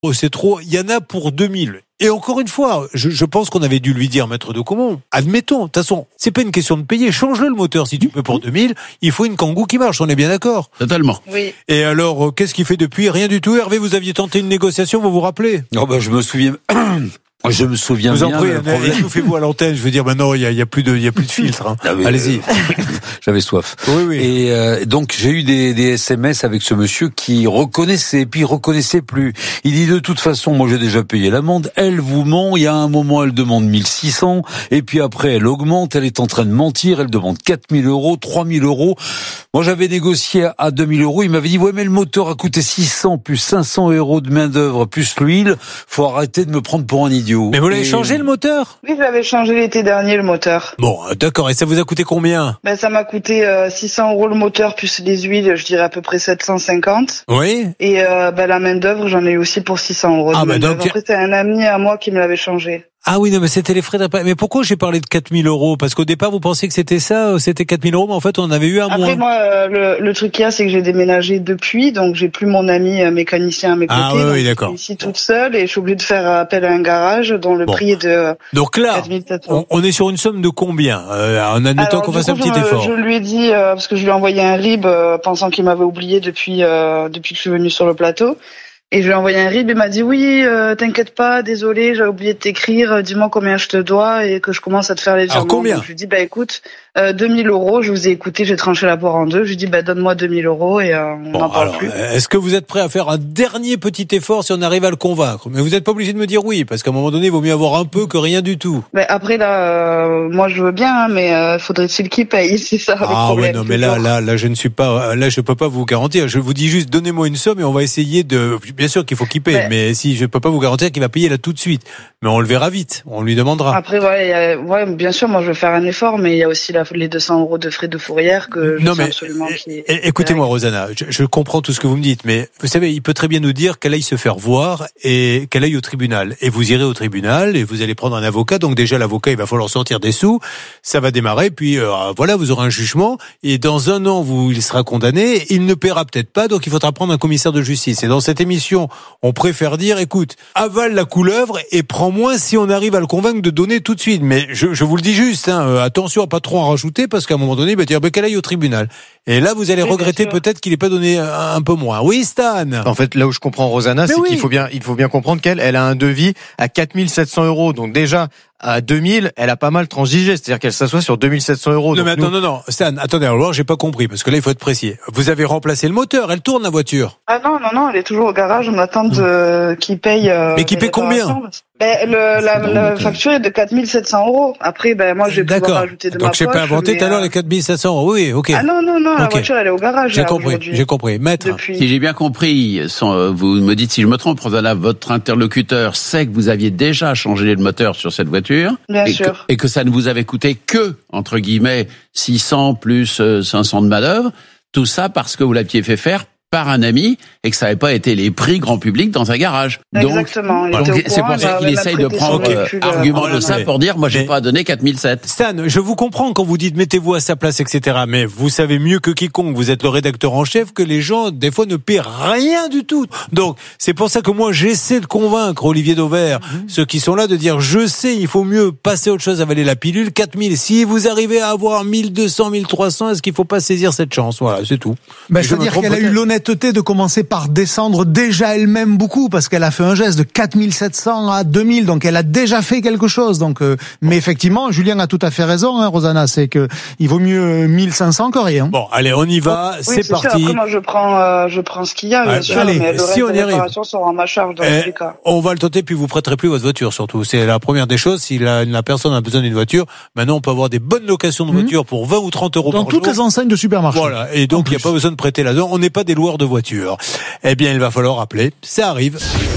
Oh, c'est trop. Il y en a pour 2000. Et encore une fois, je pense qu'on avait dû lui dire, maître de Comont, admettons, de toute façon, c'est pas une question de payer, change-le le moteur si tu peux pour 2000, il faut une Kangoo qui marche, on est bien d'accord? Totalement. Oui. Et alors, qu'est-ce qu'il fait depuis? Rien du tout. Hervé, vous aviez tenté une négociation, vous vous rappelez? Oh ben, je me souviens Vous en bien. prie, étouffez-vous à l'antenne, je veux dire, maintenant, il y a plus de filtre, hein. Ah oui, Allez-y. J'avais soif. Oui. Et donc j'ai eu des SMS avec ce monsieur qui reconnaissait, puis reconnaissait plus. Il dit de toute façon, moi j'ai déjà payé l'amende, elle vous ment, il y a un moment elle demande 1600, et puis après elle augmente, elle est en train de mentir, elle demande 4000 €, 3000 €. Moi j'avais négocié à 2000 €, il m'avait dit ouais mais le moteur a coûté 600 plus 500 € de main d'œuvre plus l'huile, faut arrêter de me prendre pour un idiot. Mais vous l'avez changé le moteur? Oui, je l'avais changé l'été dernier, le moteur. Bon, d'accord. Et ça vous a coûté combien? Ben, ça m'a coûté 600 € le moteur plus les huiles, je dirais à peu près 750. Oui. Et la main d'œuvre, j'en ai eu aussi pour 600 €. Ah, bah donc... Après, c'est un ami à moi qui me l'avait changé. Ah oui, non, mais c'était les frais d'appel. Mais pourquoi j'ai parlé de 4000 €? Parce qu'au départ, vous pensiez que c'était ça, c'était 4000 €, mais en fait, on en avait eu un moins. Après, moi, le truc qu'il y a, c'est que j'ai déménagé depuis, donc j'ai plus mon ami mécanicien à mes côtés. Ah oui, d'accord. Je suis ici toute seule et je suis obligée de faire appel à un garage dont le prix est de donc là, 4700. on est sur une somme de combien? En admettant qu'on fasse un petit effort. Je lui ai dit, parce que je lui ai envoyé un RIB pensant qu'il m'avait oublié depuis que je suis venue sur le plateau. Et je lui ai envoyé un RIB, il m'a dit oui, t'inquiète pas, désolé, j'ai oublié de t'écrire, dis-moi combien je te dois et que je commence à te faire les virements. Alors combien? Donc, je lui dis écoute, 2000 €, je vous ai écouté, j'ai tranché la poire en deux, je lui dis donne-moi 2000 € et on n'en parle plus. Est-ce que vous êtes prêt à faire un dernier petit effort si on arrive à le convaincre? Mais vous n'êtes pas obligé de me dire oui, parce qu'à un moment donné, il vaut mieux avoir un peu que rien du tout. Après là, moi je veux bien, mais faudrait-il qu'il paye, c'est ça le problème. Ah ouais, non, mais là, je ne suis pas, là, je peux pas vous garantir. Je vous dis juste, donnez-moi une somme et on va essayer de. Bien sûr qu'il faut qu'il paye, mais si je peux pas vous garantir qu'il va payer là tout de suite. Mais on le verra vite, on lui demandera. Après, ouais, bien sûr, moi je veux faire un effort, mais il y a aussi les 200 € de frais de fourrière que je sais absolument qui. Écoutez-moi, Rosanna, je comprends tout ce que vous me dites, mais vous savez, il peut très bien nous dire qu'elle aille se faire voir et qu'elle aille au tribunal. Et vous irez au tribunal et vous allez prendre un avocat. Donc déjà, l'avocat, il va falloir sortir des sous. Ça va démarrer, puis voilà, vous aurez un jugement. Et dans un an, il sera condamné. Il ne paiera peut-être pas, donc il faudra prendre un commissaire de justice. Et dans cette émission, on préfère dire, écoute, avale la couleuvre et prends moins si on arrive à le convaincre de donner tout de suite. Mais je vous le dis juste, attention à pas trop en rajouter, parce qu'à un moment donné, il va dire qu'elle aille au tribunal. Et là, vous allez regretter peut-être qu'il n'ait pas donné un peu moins. Oui, Stan. En fait, là où je comprends Rosanna, c'est qu'il faut bien comprendre qu'elle a un devis à 4700 €. Donc déjà, à 2000, elle a pas mal transigé. C'est-à-dire qu'elle s'assoit sur 2700 €. Non, mais non. Stan, attendez, alors j'ai pas compris, parce que là, il faut être précis. Vous avez remplacé le moteur, elle tourne la voiture. Ah non, elle est toujours au garage, on attend qu'il paye. Mais qui paye combien? La facture est de 4700 €. Après, moi, je vais pouvoir rajouter de ma poche. Donc, je n'ai pas inventé tout à l'heure les 4700 €. Oui, ok. Ah non, la voiture, elle est au garage. J'ai compris. Maître. Si j'ai bien compris, vous me dites si je me trompe, Rosanna, votre interlocuteur sait que vous aviez déjà changé le moteur sur cette voiture. Bien sûr. Et que ça ne vous avait coûté que, entre guillemets, 600 plus 500 de manœuvre. Tout ça parce que vous l'aviez fait faire par un ami et que ça n'avait pas été les prix grand public dans un garage. Exactement. Donc c'est pour ça qu'il essaye de prendre argument de ça pour dire, moi j'ai pas donné 4007. Stan, je vous comprends quand vous dites mettez-vous à sa place, etc. Mais vous savez mieux que quiconque, vous êtes le rédacteur en chef, que les gens, des fois, ne paient rien du tout. Donc, c'est pour ça que moi, j'essaie de convaincre Olivier Dauvert, ceux qui sont là, de dire, je sais, il faut mieux passer à autre chose, avaler la pilule, 4000. Si vous arrivez à avoir 1200, 1300, est-ce qu'il faut pas saisir cette chance? Voilà, c'est tout. C'est-à-dire qu'elle a eu l'honnêteté de commencer par descendre déjà elle-même beaucoup, parce qu'elle a fait un geste de 4700 à 2000, donc elle a déjà fait quelque chose. Donc, mais effectivement, Julien a tout à fait raison, Rosanna, c'est que il vaut mieux 1500 que rien. Bon, allez, on y va, c'est parti. Sûr. Après, moi, je prends ce qu'il y a, bien sûr, allez, mais le reste si on de y arrive, réparation sera en ma charge dans tous les cas. On va le tenter, puis vous prêterez plus votre voiture, surtout. C'est la première des choses. Si la personne a besoin d'une voiture, maintenant, on peut avoir des bonnes locations de voitures pour 20 ou 30 € par jour. Dans toutes les enseignes de supermarché. Voilà. Et donc, il n'y a pas besoin de prêter là-dedans. On n'est pas des loueurs de voitures. Eh bien, il va falloir appeler. Ça arrive.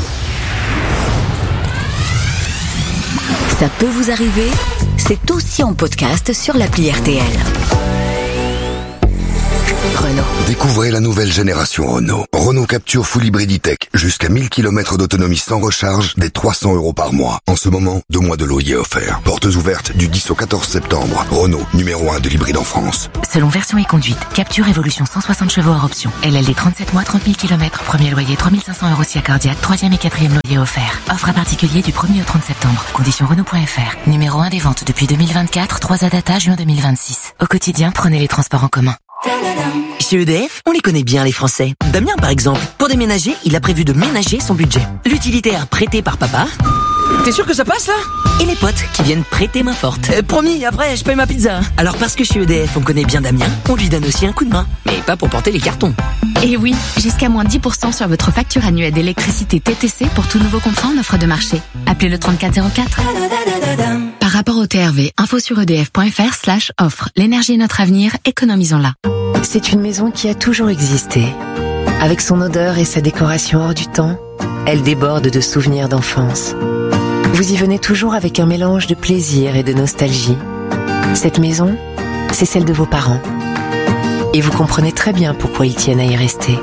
Ça peut vous arriver, c'est aussi en podcast sur l'appli RTL. Renault. Découvrez la nouvelle génération Renault. Renault Capture Full Hybrid E-Tech. Jusqu'à 1000 km d'autonomie sans recharge, dès 300 € par mois. En ce moment, 2 mois de loyer offerts. Portes ouvertes du 10 au 14 septembre. Renault, numéro 1 de l'hybride en France. Selon version et conduite, Capture Evolution 160 chevaux hors option. LLD 37 mois, 30 000 km. Premier loyer 3500 € si accordiate. 3e et 4e loyer offert. Offre à particulier du 1er au 30 septembre. Conditions Renault.fr. Numéro 1 des ventes depuis 2024. 3 data juin 2026. Au quotidien, prenez les transports en commun. Chez EDF, on les connaît bien les Français. Damien par exemple, pour déménager, il a prévu de ménager son budget. L'utilitaire prêté par papa. T'es sûr que ça passe là? Et les potes qui viennent prêter main forte. Promis, après je paye ma pizza. Alors parce que chez EDF on connaît bien Damien, on lui donne aussi un coup de main. Mais pas pour porter les cartons. Et oui, jusqu'à moins 10% sur votre facture annuelle d'électricité TTC pour tout nouveau contrat en offre de marché. Appelez le 3404. Par rapport au TRV, info sur edf.fr/offre. L'énergie est notre avenir, économisons-la. C'est une maison qui a toujours existé. Avec son odeur et sa décoration hors du temps, elle déborde de souvenirs d'enfance. Vous y venez toujours avec un mélange de plaisir et de nostalgie. Cette maison, c'est celle de vos parents. Et vous comprenez très bien pourquoi ils tiennent à y rester.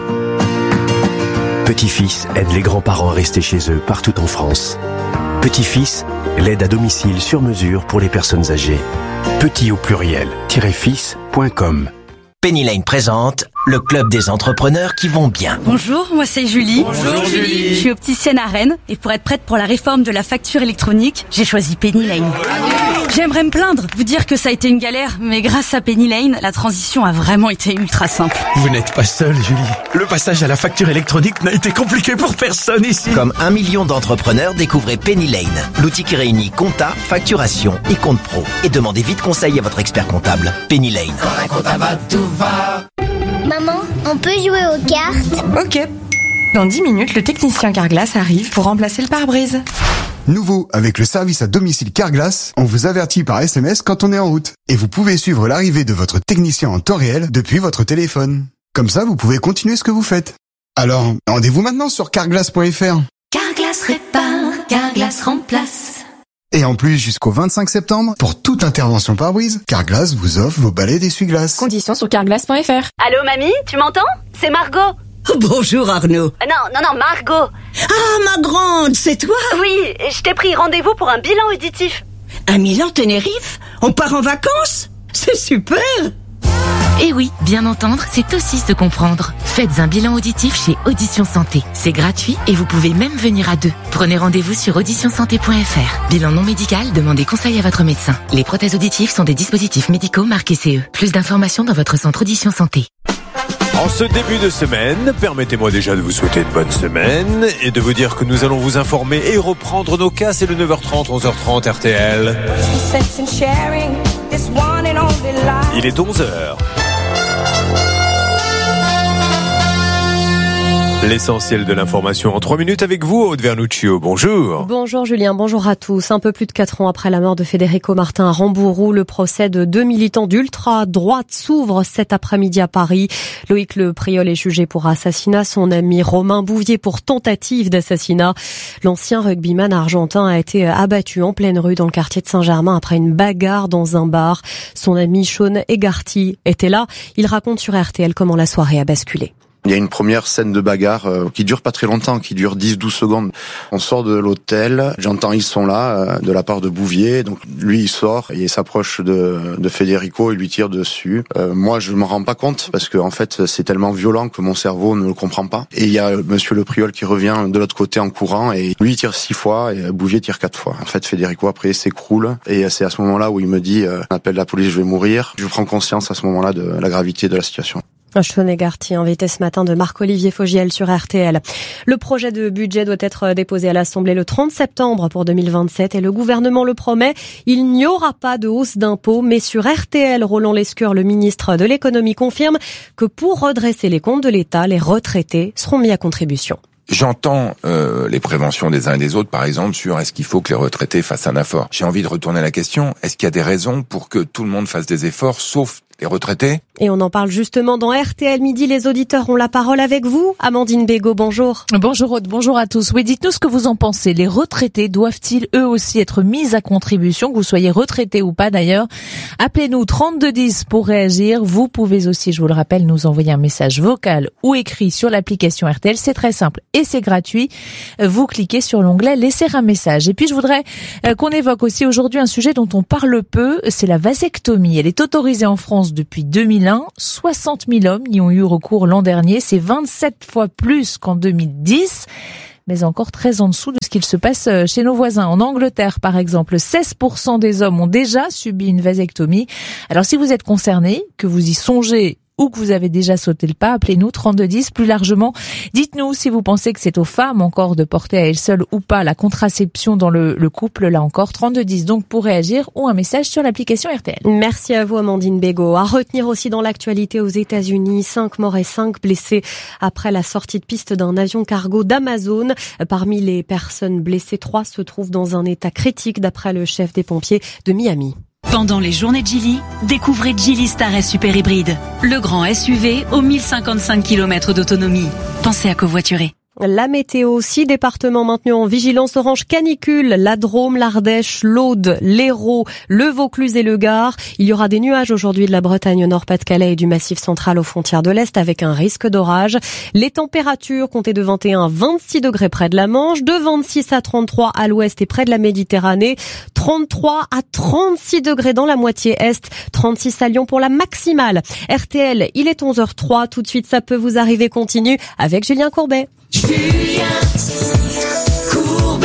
Petit-Fils aide les grands-parents à rester chez eux partout en France. Petit-Fils, l'aide à domicile sur mesure pour les personnes âgées. Petit au pluriel, -fils.com. Penny Lane présente le club des entrepreneurs qui vont bien. Bonjour, moi c'est Julie. Bonjour Julie. Je suis opticienne à Rennes et pour être prête pour la réforme de la facture électronique, j'ai choisi Penny Lane. J'aimerais me plaindre, vous dire que ça a été une galère, mais grâce à Penny Lane, la transition a vraiment été ultra simple. Vous n'êtes pas seule, Julie. Le passage à la facture électronique n'a été compliqué pour personne ici. Comme 1 million d'entrepreneurs, découvrez Penny Lane, l'outil qui réunit compta, facturation et compte pro. Et demandez vite conseil à votre expert comptable. Penny Lane. Quand un comptable va, tout va. Maman, on peut jouer aux cartes? Ok. Dans 10 minutes, le technicien Carglass arrive pour remplacer le pare-brise. Nouveau, avec le service à domicile Carglass, on vous avertit par SMS quand on est en route. Et vous pouvez suivre l'arrivée de votre technicien en temps réel depuis votre téléphone. Comme ça, vous pouvez continuer ce que vous faites. Alors, rendez-vous maintenant sur carglass.fr. Carglass répare, Carglass remplace. Et en plus, jusqu'au 25 septembre, pour toute intervention pare-brise, Carglass vous offre vos balais d'essuie-glace. Conditions sur carglass.fr. Allô mamie, tu m'entends? C'est Margot. Bonjour Arnaud. Non, Margot. Ah, ma grande, c'est toi? Oui, je t'ai pris rendez-vous pour un bilan auditif. Un bilan Tenerife? On part en vacances? C'est super! Et oui, bien entendre, c'est aussi se comprendre. Faites un bilan auditif chez Audition Santé. C'est gratuit et vous pouvez même venir à 2. Prenez rendez-vous sur auditionsanté.fr. Bilan non médical, demandez conseil à votre médecin. Les prothèses auditives sont des dispositifs médicaux marqués CE. Plus d'informations dans votre centre Audition Santé. En ce début de semaine, permettez-moi déjà de vous souhaiter une bonne semaine et de vous dire que nous allons vous informer et reprendre nos cas. C'est le 9h30, 11h30 RTL. Il est 11h. L'essentiel de l'information en 3 minutes avec vous, Aude Vernuccio. Bonjour. Bonjour Julien, bonjour à tous. Un peu plus de 4 ans après la mort de Federico Martin à Rambourou, le procès de 2 militants d'ultra-droite s'ouvre cet après-midi à Paris. Loïc Le Priol est jugé pour assassinat, son ami Romain Bouvier pour tentative d'assassinat. L'ancien rugbyman argentin a été abattu en pleine rue dans le quartier de Saint-Germain après une bagarre dans un bar. Son ami Sean Egarty était là. Il raconte sur RTL comment la soirée a basculé. Il y a une première scène de bagarre qui dure pas très longtemps, qui dure 10-12 secondes. On sort de l'hôtel, j'entends ils sont là de la part de Bouvier. Donc lui il sort et il s'approche de Federico et lui tire dessus. Moi je m'en rends pas compte parce que en fait c'est tellement violent que mon cerveau ne le comprend pas. Et il y a monsieur Le Priol qui revient de l'autre côté en courant et lui il tire 6 fois et Bouvier tire 4 fois. En fait Federico après s'écroule et c'est à ce moment-là où il me dit appelle la police, je vais mourir. Je prends conscience à ce moment-là de la gravité de la situation. Sean Egarty, invité ce matin de Marc-Olivier Fogiel sur RTL. Le projet de budget doit être déposé à l'Assemblée le 30 septembre pour 2027 et le gouvernement le promet. Il n'y aura pas de hausse d'impôts, mais sur RTL, Roland Lescure, le ministre de l'économie, confirme que pour redresser les comptes de l'État, les retraités seront mis à contribution. J'entends les préventions des uns et des autres, par exemple, sur est-ce qu'il faut que les retraités fassent un effort. J'ai envie de retourner la question, est-ce qu'il y a des raisons pour que tout le monde fasse des efforts, sauf les retraités. Et on en parle justement dans RTL Midi. Les auditeurs ont la parole avec vous. Amandine Bégaud, bonjour. Bonjour Aude, bonjour à tous. Oui, dites-nous ce que vous en pensez. Les retraités doivent-ils eux aussi être mis à contribution, que vous soyez retraité ou pas d'ailleurs? Appelez-nous 3210 pour réagir. Vous pouvez aussi, je vous le rappelle, nous envoyer un message vocal ou écrit sur l'application RTL. C'est très simple et c'est gratuit. Vous cliquez sur l'onglet laisser un message. Et puis je voudrais qu'on évoque aussi aujourd'hui un sujet dont on parle peu, c'est la vasectomie. Elle est autorisée en France depuis 2001. 60 000 hommes y ont eu recours l'an dernier. C'est 27 fois plus qu'en 2010. Mais encore très en dessous de ce qu'il se passe chez nos voisins. En Angleterre, par exemple, 16% des hommes ont déjà subi une vasectomie. Alors si vous êtes concerné, que vous y songez ou que vous avez déjà sauté le pas, appelez-nous 3210. Plus largement, dites-nous si vous pensez que c'est aux femmes encore de porter à elles seules ou pas la contraception dans le couple. Là encore, 3210 donc pour réagir ou un message sur l'application RTL. Merci à vous Amandine Bégaud. À retenir aussi dans l'actualité aux États-Unis, 5 morts et 5 blessés après la sortie de piste d'un avion cargo d'Amazon. Parmi les personnes blessées, 3 se trouvent dans un état critique d'après le chef des pompiers de Miami. Pendant les journées Geely, découvrez Geely Star S Super Hybride, le grand SUV aux 1055 km d'autonomie. Pensez à covoiturer. La météo, 6 départements maintenus en vigilance orange canicule, la Drôme, l'Ardèche, l'Aude, l'Hérault, le Vaucluse et le Gard. Il y aura des nuages aujourd'hui de la Bretagne au Nord-Pas-de-Calais et du Massif central aux frontières de l'Est avec un risque d'orage. Les températures comptées de 21 à 26 degrés près de la Manche, de 26 à 33 à l'ouest et près de la Méditerranée, 33 à 36 degrés dans la moitié est, 36 à Lyon pour la maximale. RTL, il est 11h03, tout de suite ça peut vous arriver, continue avec Julien Courbet. Julien Courbet,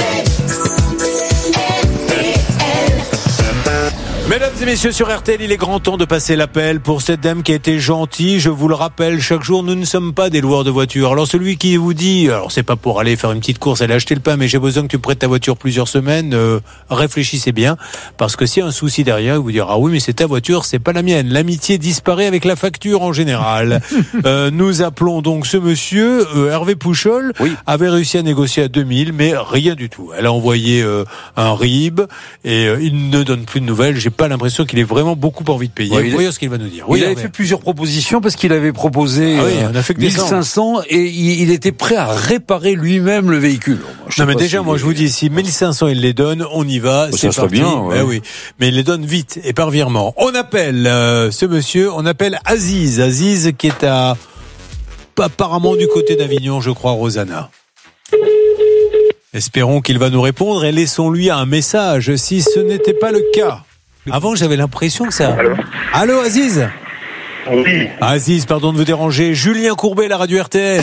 RTL. Mesdames et messieurs, sur RTL, il est grand temps de passer l'appel pour cette dame qui a été gentille. Je vous le rappelle, chaque jour, nous ne sommes pas des loueurs de voitures. Alors celui qui vous dit, alors c'est pas pour aller faire une petite course, aller acheter le pain, mais j'ai besoin que tu prêtes ta voiture plusieurs semaines, réfléchissez bien, parce que s'il y a un souci derrière, vous dire, ah oui, mais c'est ta voiture, c'est pas la mienne. L'amitié disparaît avec la facture en général. Nous appelons donc ce monsieur, Hervé Pouchol, avait réussi à négocier à 2000, mais rien du tout. Elle a envoyé un RIB et il ne donne plus de nouvelles. J'ai pas l'impression qu'il ait vraiment beaucoup envie de payer. Voyons ce qu'il va nous dire. Il avait fait plusieurs propositions parce qu'il avait proposé 1500 et il était prêt à réparer lui-même le véhicule. Non mais déjà, moi je vous dis, si 1500 il les donne, on y va, c'est parti. Bien, ouais. Oui, mais il les donne vite et par virement. On appelle ce monsieur, on appelle Aziz qui est apparemment du côté d'Avignon, je crois, Rosanna. Espérons qu'il va nous répondre et laissons-lui un message si ce n'était pas le cas. Avant, j'avais l'impression que ça... Allô, Aziz ? Oui. Aziz, pardon de vous déranger. Julien Courbet, la radio RTL.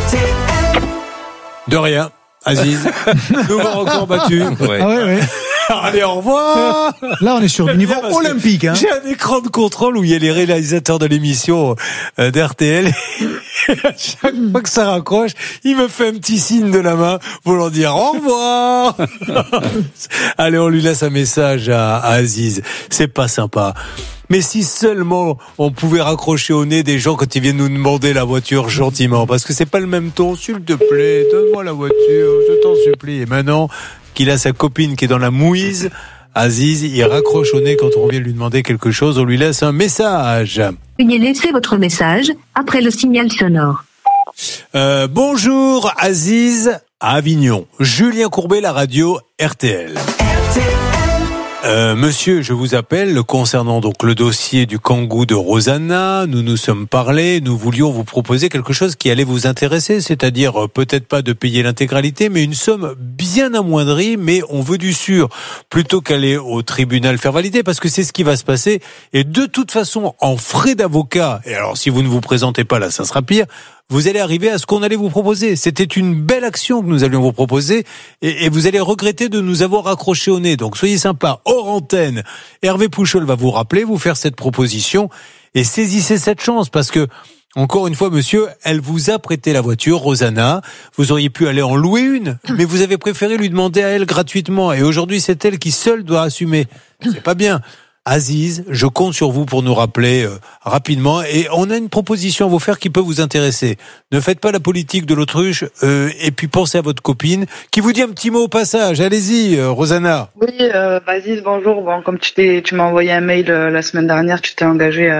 De rien, Aziz. Nouveau record battu. Ouais. Ah ouais. Allez, au revoir. Là, on est sur du niveau olympique. Hein. J'ai un écran de contrôle où il y a les réalisateurs de l'émission d'RTL. À chaque fois que ça raccroche, il me fait un petit signe de la main voulant dire au revoir. Allez, on lui laisse un message à Aziz. C'est pas sympa. Mais si seulement on pouvait raccrocher au nez des gens quand ils viennent nous demander la voiture gentiment, parce que c'est pas le même ton. S'il te plaît, donne-moi la voiture, je t'en supplie. Et maintenant qu'il a sa copine qui est dans la mouise, Aziz, il raccroche au nez quand on vient lui demander quelque chose, on lui laisse un message. Veuillez laisser votre message après le signal sonore. Bonjour Aziz, à Avignon. Julien Courbet, la radio RTL. Monsieur, je vous appelle concernant donc le dossier du Kangoo de Rosanna. Nous nous sommes parlé, nous voulions vous proposer quelque chose qui allait vous intéresser, c'est-à-dire peut-être pas de payer l'intégralité, mais une somme bien amoindrie, mais on veut du sûr, plutôt qu'aller au tribunal faire valider, parce que c'est ce qui va se passer. Et de toute façon, en frais d'avocat, et alors si vous ne vous présentez pas là, ça sera pire, vous allez arriver à ce qu'on allait vous proposer. C'était une belle action que nous allions vous proposer et vous allez regretter de nous avoir accroché au nez. Donc soyez sympa, hors antenne. Hervé Pouchol va vous rappeler, vous faire cette proposition et saisissez cette chance parce que, encore une fois, monsieur, elle vous a prêté la voiture, Rosanna. Vous auriez pu aller en louer une, mais vous avez préféré lui demander à elle gratuitement. Et aujourd'hui, c'est elle qui seule doit assumer. C'est pas bien. Aziz, je compte sur vous pour nous rappeler rapidement et on a une proposition à vous faire qui peut vous intéresser. Ne faites pas la politique de l'autruche et puis pensez à votre copine qui vous dit un petit mot au passage. Allez-y, Rosanna. Oui, Aziz, bonjour. Bon, comme tu m'as envoyé un mail la semaine dernière, tu t'es engagé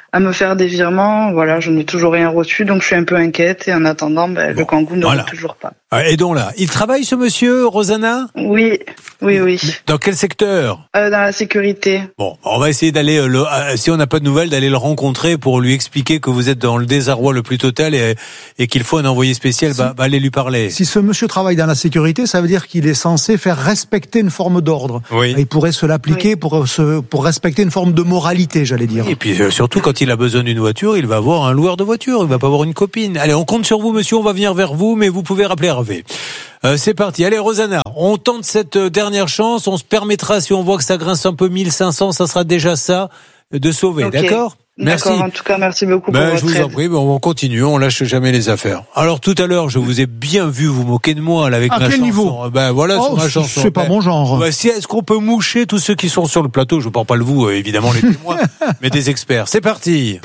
me faire des virements. Voilà, je n'ai toujours rien reçu, donc je suis un peu inquiète. Et en attendant, le Kangoo ne rentre toujours pas. Aidons là. Il travaille ce monsieur, Rosanna ? Oui. Dans quel secteur ? Dans la sécurité. Bon, on va essayer d'aller, si on n'a pas de nouvelles, d'aller le rencontrer pour lui expliquer que vous êtes dans le désarroi le plus total et qu'il faut un envoyé spécial. Allez lui parler. Si ce monsieur travaille dans la sécurité, ça veut dire qu'il est censé faire respecter une forme d'ordre. Oui. Il pourrait se l'appliquer pour respecter une forme de moralité, j'allais dire. Et puis surtout quand il a besoin d'une voiture, il va avoir un loueur de voiture, il va pas avoir une copine. Allez, on compte sur vous, monsieur, on va venir vers vous, mais vous pouvez rappeler Hervé. C'est parti. Allez, Rosanna, on tente cette dernière chance. On se permettra, si on voit que ça grince un peu 1500, ça sera déjà ça, de sauver. Okay. D'accord ? Merci. D'accord, en tout cas, merci beaucoup pour votre aide. Je vous en prie, on continue, on lâche jamais les affaires. Alors, tout à l'heure, je vous ai bien vu vous moquer de moi, là, avec ma chanson. À quel niveau ? Sur ma chanson. C'est pas mon genre. Est-ce qu'on peut moucher tous ceux qui sont sur le plateau ? Je ne parle pas de vous, évidemment, les témoins, mais des experts. C'est parti.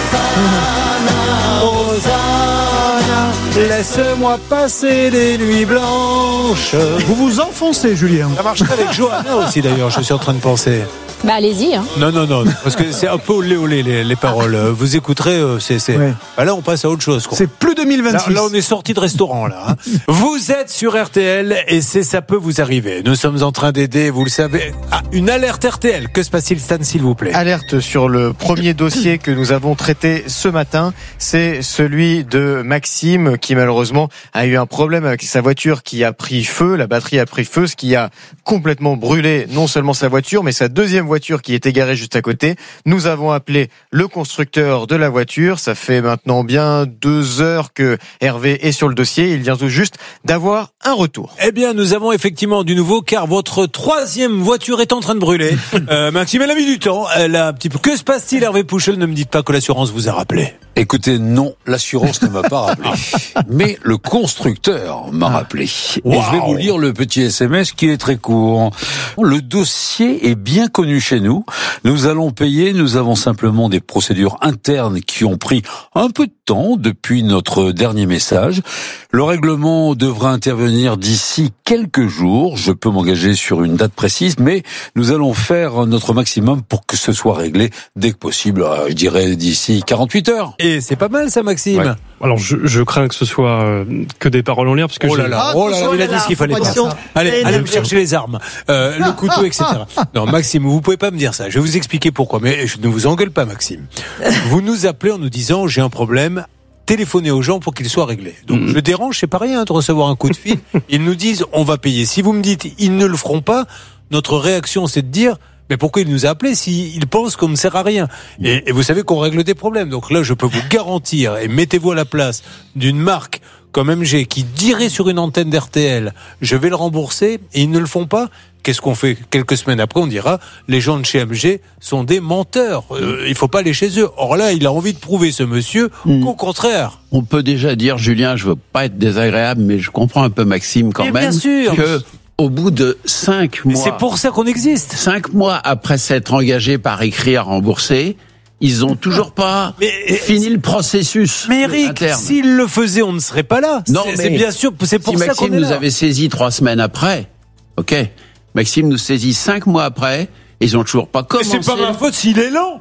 Laisse-moi passer des nuits blanches. Vous vous enfoncez, Julien. Ça marcherait avec Johanna aussi, d'ailleurs, je suis en train de penser. Allez-y. Hein. Non, parce que c'est un peu olé les paroles. Vous écouterez, Ouais. Là, on passe à autre chose. C'est plus 2026. Là, on est sorti de restaurant, là. Hein. Vous êtes sur RTL et ça peut vous arriver. Nous sommes en train d'aider, vous le savez. Une alerte RTL. Que se passe-t-il, Stan, s'il vous plaît ? Alerte sur le premier dossier que nous avons traité ce matin. C'est celui de Maxime qui, malheureusement, a eu un problème avec sa voiture qui a pris feu. La batterie a pris feu, ce qui a complètement brûlé non seulement sa voiture, mais sa deuxième voiture qui est égarée juste à côté. Nous avons appelé le constructeur de la voiture. Ça fait maintenant bien 2 heures que Hervé est sur le dossier. Il vient tout juste d'avoir un retour. Eh bien, nous avons effectivement du nouveau car votre 3e voiture est en train de brûler. Maxime, elle a mis du temps. Elle a un petit peu. Que se passe-t-il, Hervé Pouchel ? Ne me dites pas que l'assurance vous a rappelé. Écoutez, non, l'assurance ne m'a pas rappelé. Mais le constructeur m'a rappelé. Wow. Et je vais vous lire le petit SMS qui est très court. Le dossier est bien connu chez nous. Nous allons payer. Nous avons simplement des procédures internes qui ont pris un peu de temps depuis notre dernier message. Le règlement devra intervenir d'ici quelques jours. Je peux m'engager sur une date précise, mais nous allons faire notre maximum pour que ce soit réglé dès que possible. Je dirais d'ici 48 heures. Et c'est pas mal ça, Maxime. Ouais. Alors je crains que ce soit que des paroles en l'air parce que il a dit ce qu'il fallait pas. Allez me chercher les armes, le couteau, etc. Non, Maxime, vous pouvez pas me dire ça. Je vais vous expliquer pourquoi. Mais je ne vous engueule pas, Maxime. Vous nous appelez en nous disant j'ai un problème. Téléphonez aux gens pour qu'ils soient réglés. Donc je dérange, c'est pas rien de recevoir un coup de fil. Ils nous disent on va payer. Si vous me dites ils ne le feront pas, notre réaction c'est de dire mais pourquoi il nous a appelés s'il pense qu'on ne sert à rien ? Et vous savez qu'on règle des problèmes. Donc là, je peux vous garantir, et mettez-vous à la place d'une marque comme MG qui dirait sur une antenne d'RTL, je vais le rembourser, et ils ne le font pas. Qu'est-ce qu'on fait ? Quelques semaines après, on dira, les gens de chez MG sont des menteurs. Il faut pas aller chez eux. Or là, il a envie de prouver, ce monsieur, qu'au contraire. On peut déjà dire, Julien, je veux pas être désagréable, mais je comprends un peu Maxime quand même. Bien sûr. Que au bout de 5 mois... Mais c'est pour ça qu'on existe. 5 mois après s'être engagé par écrit à rembourser, ils ont toujours pas fini le processus. Mais Eric, s'ils le faisaient, on ne serait pas là. Non, c'est bien sûr, c'est pour ça qu'on est là. Si Maxime nous avait saisi 3 semaines après, ok, Maxime nous saisit 5 mois après, ils ont toujours pas commencé. C'est pas ma faute s'il est lent.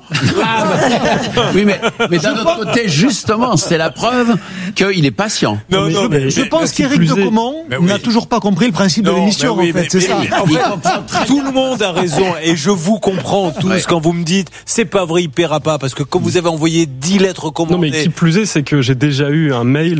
Oui, mais d'un autre côté, justement, c'est la preuve qu'il est patient. Je pense qu'Éric de Comont n'a toujours pas compris le principe de l'émission, en fait. C'est ça. Tout le monde a raison et je vous comprends tous quand vous me dites c'est pas vrai, il paiera pas parce que quand vous avez envoyé 10 lettres recommandées. Non, mais qui plus est, c'est que j'ai déjà eu un mail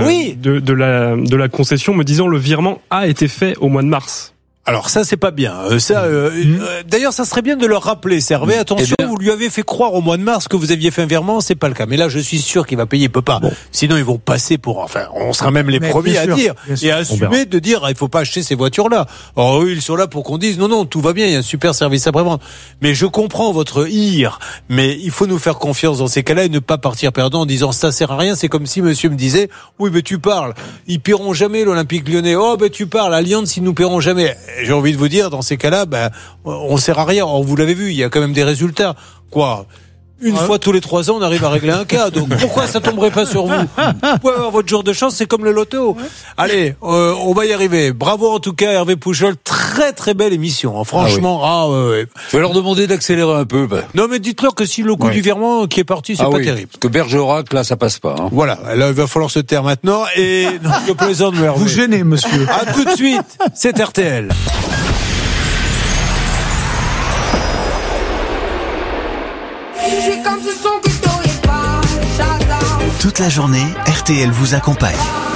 de la concession me disant le virement a été fait au mois de mars. Alors ça, c'est pas bien. D'ailleurs, ça serait bien de leur rappeler, Hervé. Attention, vous lui avez fait croire au mois de mars que vous aviez fait un virement, c'est pas le cas. Mais là, je suis sûr qu'il va payer, il peut pas. Bon. Sinon, ils vont passer pour... Enfin, on sera même les premiers à dire et à assumer de dire il faut pas acheter ces voitures-là. Alors eux, ils sont là pour qu'on dise non, tout va bien, il y a un super service après-vente. Mais je comprends votre ire, mais il faut nous faire confiance dans ces cas-là et ne pas partir perdant en disant ça sert à rien. C'est comme si monsieur me disait oui, mais tu parles, ils paieront jamais l'Olympique Lyonnais. Oh, ben tu parles, Allianz, ils nous paieront jamais. J'ai envie de vous dire, dans ces cas-là, on sert à rien. Or, vous l'avez vu, il y a quand même des résultats. Une fois tous les 3 ans, on arrive à régler un cas. Donc, pourquoi ça tomberait pas sur vous ? Vous pouvez avoir votre jour de chance, c'est comme le loto. Allez, on va y arriver. Bravo en tout cas, Hervé Pouchol. Très très très belle émission, hein. Franchement. Ouais. Je vais leur demander d'accélérer un peu. Non, mais dites-leur que si le coup du virement qui est parti, c'est pas terrible. Parce que Bergerac, là, ça passe pas. Hein. Voilà, là, il va falloir se taire maintenant. Et non, je plaisante, mais vous gênez, monsieur. À tout de suite, c'est RTL. Toute la journée, RTL vous accompagne.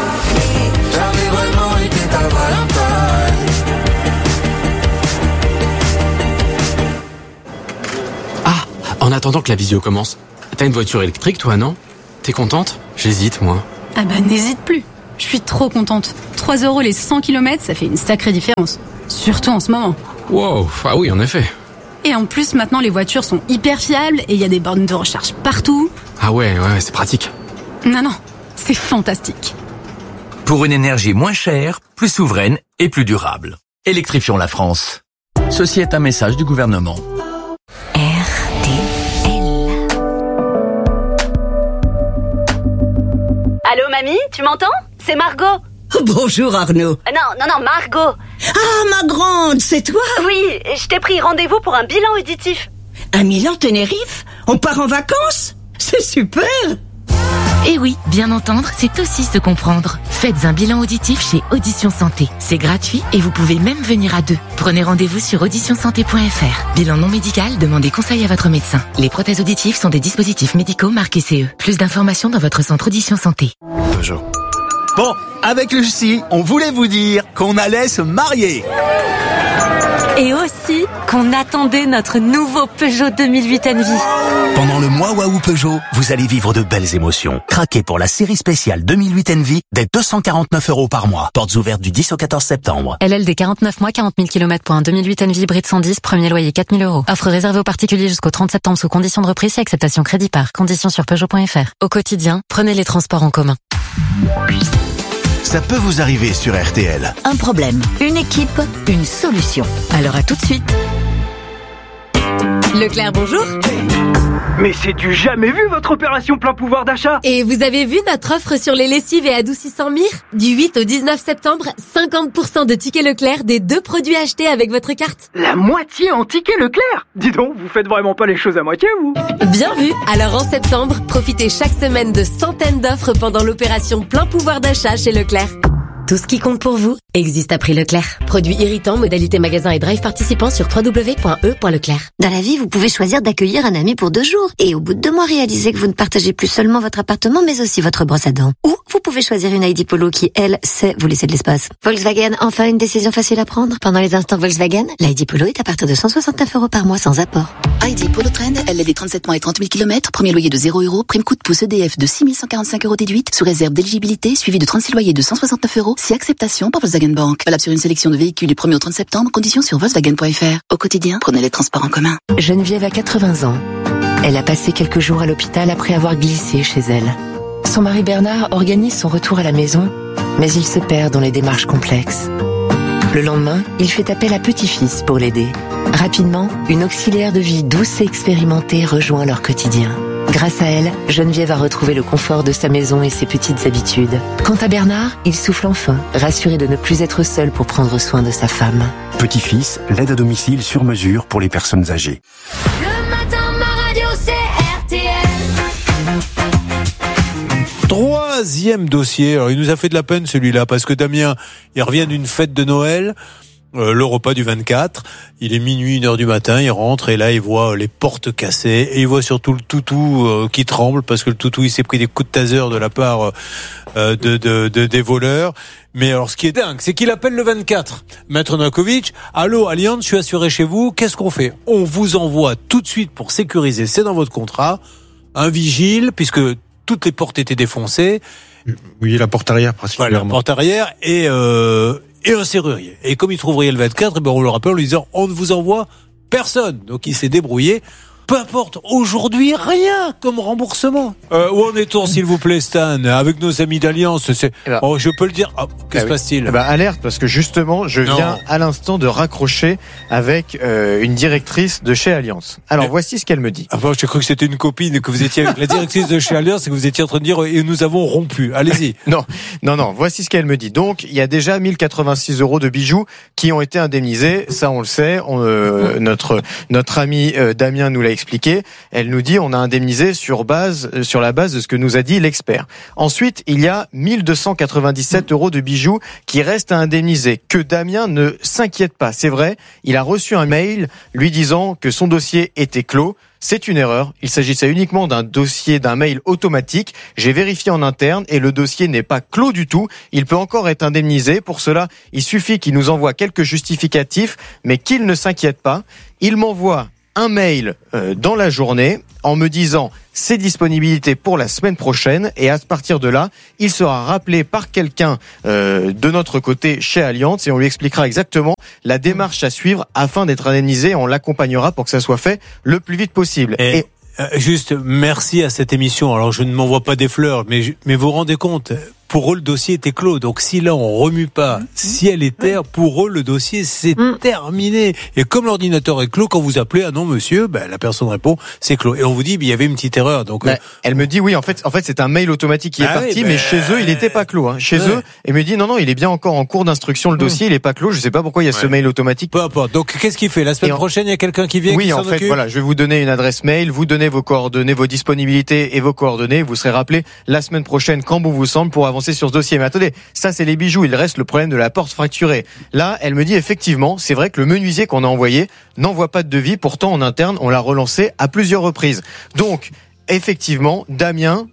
Ah, en attendant que la visio commence, t'as une voiture électrique toi, non? T'es contente? J'hésite, moi. Ah bah n'hésite plus. Je suis trop contente. 3 € les 100 km, ça fait une sacrée différence. Surtout en ce moment. Wow, ah oui, en effet. Et en plus, maintenant, les voitures sont hyper fiables et il y a des bornes de recharge partout. Ah ouais, c'est pratique. Non, c'est fantastique. Pour une énergie moins chère, plus souveraine et plus durable. Électrifions la France. Ceci est un message du gouvernement. Allô, mamie, tu m'entends? C'est Margot. Bonjour Arnaud. Non, Margot. Ah, ma grande, c'est toi? Oui, je t'ai pris rendez-vous pour un bilan auditif. Un Milan Tenerife? On part en vacances? C'est super! Et oui, bien entendre, c'est aussi se comprendre. Faites un bilan auditif chez Audition Santé. C'est gratuit et vous pouvez même venir à deux. Prenez rendez-vous sur auditionsanté.fr. Bilan non médical, demandez conseil à votre médecin. Les prothèses auditives sont des dispositifs médicaux marqués CE. Plus d'informations dans votre centre Audition Santé. Peugeot. Bon, avec Lucie, on voulait vous dire qu'on allait se marier. Et aussi qu'on attendait notre nouveau Peugeot 2008 Envy. Pendant le mois Waouh Peugeot, vous allez vivre de belles émotions. Craquez pour la série spéciale 2008 Envy dès 249 € par mois. Portes ouvertes du 10 au 14 septembre. LLD 49 mois, 40 000 km pour un 2008 Envy hybride 110, premier loyer 4 000 €. Offre réservée aux particuliers jusqu'au 30 septembre sous condition de reprise et acceptation crédit par. Conditions sur Peugeot.fr. Au quotidien, prenez les transports en commun. Ça peut vous arriver sur RTL. Un problème, une équipe, une solution. Alors à tout de suite. Leclerc, bonjour. Mais c'est du jamais vu votre opération plein pouvoir d'achat. Et vous avez vu notre offre sur les lessives et adoucissants Mire? Du 8 au 19 septembre, 50% de tickets Leclerc des 2 produits achetés avec votre carte. La moitié en tickets Leclerc. Dis donc, vous faites vraiment pas les choses à moitié, vous? Bien vu. Alors en septembre, profitez chaque semaine de centaines d'offres pendant l'opération plein pouvoir d'achat chez Leclerc. Tout ce qui compte pour vous existe à prix Leclerc. Produits irritants, modalité magasin et drive participants sur www.e.leclerc. Dans la vie, vous pouvez choisir d'accueillir un ami pour 2 jours. Et au bout de 2 mois, réaliser que vous ne partagez plus seulement votre appartement, mais aussi votre brosse à dents. Ou vous pouvez choisir une ID Polo qui, elle, sait vous laisser de l'espace. Volkswagen, enfin une décision facile à prendre. Pendant les instants Volkswagen, l'ID Polo est à partir de 169 € par mois sans apport. ID Polo Trend, LLD 37 mois et 30 000 km, premier loyer de 0 €, prime coup de pouce EDF de 6 145 € déduite, sous réserve d'éligibilité, suivi de 36 loyers de 169 €, si acceptation par Volkswagen Bank. Valable sur une sélection de véhicules du 1er au 30 septembre, conditions sur Volkswagen.fr. Au quotidien, prenez les transports en commun. Geneviève a 80 ans. Elle a passé quelques jours à l'hôpital après avoir glissé chez elle. Son mari Bernard organise son retour à la maison, mais il se perd dans les démarches complexes. Le lendemain, il fait appel à petit-fils pour l'aider. Rapidement, une auxiliaire de vie douce et expérimentée rejoint leur quotidien. Grâce à elle, Geneviève a retrouvé le confort de sa maison et ses petites habitudes. Quant à Bernard, il souffle enfin, rassuré de ne plus être seul pour prendre soin de sa femme. Petit-fils, l'aide à domicile sur mesure pour les personnes âgées. Le matin, ma radio, c'est RTL. Troisième dossier. Alors, il nous a fait de la peine celui-là parce que Damien, il revient d'une fête de Noël. Le repas du 24, il est minuit, 1h du matin, il rentre et là il voit les portes cassées et il voit surtout le toutou qui tremble parce que le toutou il s'est pris des coups de taser de la part des voleurs. Mais alors ce qui est dingue, c'est qu'il appelle le 24. Maître Novakovic, allô Allianz, je suis assuré chez vous, qu'est-ce qu'on fait? On vous envoie tout de suite pour sécuriser, c'est dans votre contrat, un vigile puisque toutes les portes étaient défoncées. Oui, la porte arrière principalement. Voilà, la porte arrière et un serrurier. Et comme il trouverait le 24, on le rappelle en lui disant on ne vous envoie personne. Donc il s'est débrouillé peu importe, aujourd'hui, rien comme remboursement. Où en est-on, s'il vous plaît, Stan, avec nos amis d'Alliance? Je peux le dire. Qu'est-ce qui se passe-t-il? Alerte, parce que justement, je viens à l'instant de raccrocher avec une directrice de chez Alliance. Alors, voici ce qu'elle me dit. J'ai cru que c'était une copine, que vous étiez avec la directrice de chez Alliance et que vous étiez en train de dire et nous avons rompu. Allez-y. Non. Voici ce qu'elle me dit. Donc, il y a déjà 1086 € de bijoux qui ont été indemnisés. Ça, on le sait. Notre ami Damien nous l'a expliqué. Elle nous dit, on a indemnisé sur la base de ce que nous a dit l'expert. Ensuite, il y a 1297 € de bijoux qui restent à indemniser. Que Damien ne s'inquiète pas. C'est vrai, il a reçu un mail lui disant que son dossier était clos. C'est une erreur. Il s'agissait uniquement d'un mail automatique. J'ai vérifié en interne et le dossier n'est pas clos du tout. Il peut encore être indemnisé. Pour cela, il suffit qu'il nous envoie quelques justificatifs, mais qu'il ne s'inquiète pas. Il m'envoie un mail dans la journée en me disant ses disponibilités pour la semaine prochaine, et à partir de là, il sera rappelé par quelqu'un de notre côté chez Alliance et on lui expliquera exactement la démarche à suivre afin d'être indemnisé. On l'accompagnera pour que ça soit fait le plus vite possible. Et juste merci à cette émission. Alors je ne m'envoie pas des fleurs, mais vous vous rendez compte, pour eux le dossier était clos. Donc si là on remue pas, si elle est terre, pour eux le dossier c'est terminé. Et comme l'ordinateur est clos, quand vous appelez, ah non monsieur, la personne répond c'est clos. Et on vous dit il y avait une petite erreur. Donc elle me dit oui, en fait c'est un mail automatique qui est parti, mais chez eux il n'était pas clos. Chez eux, elle me dit non, il est bien encore en cours d'instruction le dossier, il est pas clos. Je sais pas pourquoi il y a ce mail automatique. Peu importe. Donc qu'est-ce qu'il fait la semaine prochaine? Il y a quelqu'un qui vient. Oui, qui en fait, voilà, je vais vous donner une adresse mail, vous donnez vos coordonnées, vos disponibilités et vos coordonnées. Vous serez rappelé la semaine prochaine quand bon vous semble pour avancer sur ce dossier. Mais attendez, ça c'est les bijoux, il reste le problème de la porte fracturée. Là, elle me dit effectivement, c'est vrai que le menuisier qu'on a envoyé n'envoie pas de devis, pourtant en interne, on l'a relancé à plusieurs reprises. Donc, effectivement, Damien,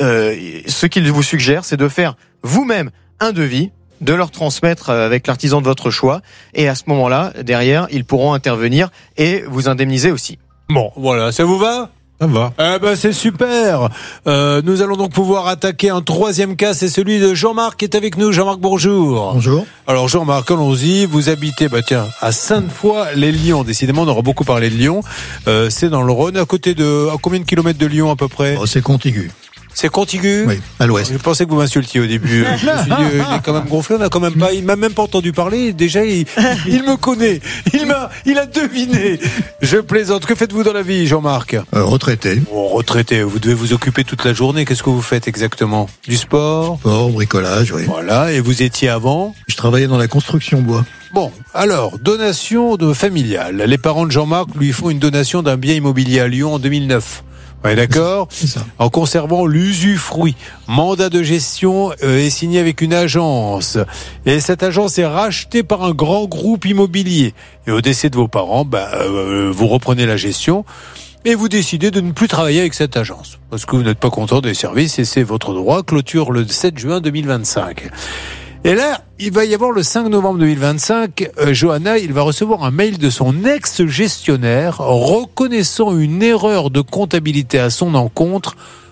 ce qu'il vous suggère, c'est de faire vous-même un devis, de leur transmettre avec l'artisan de votre choix, et à ce moment-là, derrière, ils pourront intervenir et vous indemniser aussi. Bon, voilà, ça vous va ? Ça va. C'est super. Nous allons donc pouvoir attaquer un troisième cas, c'est celui de Jean-Marc qui est avec nous. Jean-Marc, bonjour. Bonjour. Alors Jean-Marc, allons-y. Vous habitez, à Sainte-Foy-les-Lyons. Décidément, on aura beaucoup parlé de Lyon. C'est dans le Rhône, à combien de kilomètres de Lyon à peu près? C'est contigu. C'est contigu? Oui, à l'ouest. Je pensais que vous m'insultiez au début. Je me suis dit, il est quand même gonflé, il m'a même pas entendu parler. Déjà, il me connaît. Il a deviné. Je plaisante. Que faites-vous dans la vie, Jean-Marc? Retraité. Retraité. Vous devez vous occuper toute la journée. Qu'est-ce que vous faites exactement? Du sport? Sport, bricolage, oui. Voilà. Et vous étiez avant? Je travaillais dans la construction bois. Bon, alors, donation familiale. Les parents de Jean-Marc lui font une donation d'un bien immobilier à Lyon en 2009. Ouais, d'accord. C'est ça. En conservant l'usufruit. Mandat de gestion est signé avec une agence. Et cette agence est rachetée par un grand groupe immobilier. Et au décès de vos parents, vous reprenez la gestion et vous décidez de ne plus travailler avec cette agence. Parce que vous n'êtes pas content des services et c'est votre droit. Clôture le 7 juin 2025. Et là, il va y avoir le 5 novembre 2025, Johanna, il va recevoir un mail de son ex-gestionnaire reconnaissant une erreur de comptabilité à son encontre.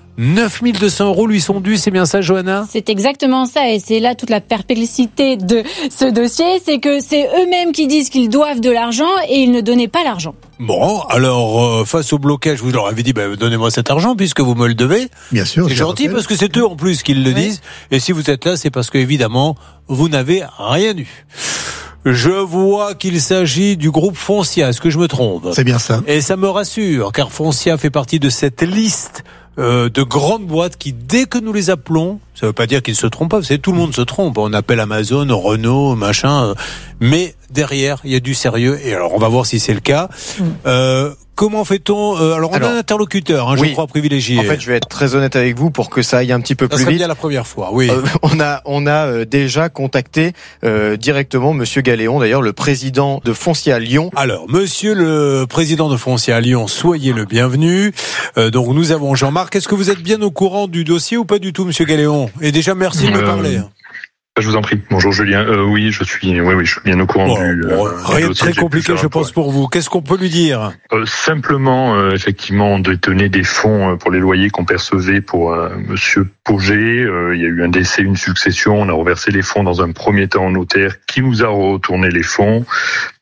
9200 € lui sont dus, c'est bien ça, Johanna? C'est exactement ça, et c'est là toute la perplexité de ce dossier, c'est que c'est eux-mêmes qui disent qu'ils doivent de l'argent et ils ne donnaient pas l'argent. Bon, alors, face au blocage, vous leur avez dit, donnez-moi cet argent puisque vous me le devez. Bien sûr. C'est gentil parce que c'est eux en plus qui le disent. Et si vous êtes là, c'est parce que, évidemment, vous n'avez rien eu. Je vois qu'il s'agit du groupe Foncia. Est-ce que je me trompe? C'est bien ça. Et ça me rassure, car Foncia fait partie de cette liste de grandes boîtes qui, dès que nous les appelons, ça veut pas dire qu'ils se trompent pas, vous savez, tout le monde se trompe. On appelle Amazon, Renault, mais derrière, il y a du sérieux. Et alors, on va voir si c'est le cas. Comment fait-on Alors, on a un interlocuteur, je crois, privilégié. En fait, je vais être très honnête avec vous pour que ça aille un petit peu plus vite. Ça serait bien la première fois, oui. On a déjà contacté directement Monsieur Galéon, d'ailleurs, le président de Foncia Lyon. Alors, Monsieur le président de Foncia Lyon, soyez le bienvenu. Donc, nous avons Jean-Marc. Est-ce que vous êtes bien au courant du dossier ou pas du tout, Monsieur Galéon? Et déjà, merci de me parler. Je vous en prie. Bonjour Julien. Oui, je suis bien au courant du rien de très compliqué, je pense, pour vous. Qu'est-ce qu'on peut lui dire? Simplement, effectivement, on détenait des fonds pour les loyers qu'on percevait pour Monsieur Pauget. Il y a eu un décès, une succession. On a reversé les fonds dans un premier temps au notaire qui nous a retourné les fonds.